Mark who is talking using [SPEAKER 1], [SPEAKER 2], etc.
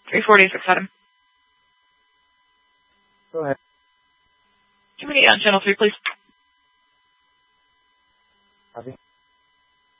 [SPEAKER 1] 346 Adam.
[SPEAKER 2] Go ahead.
[SPEAKER 1] Can we get on channel 3, please?
[SPEAKER 2] Copy.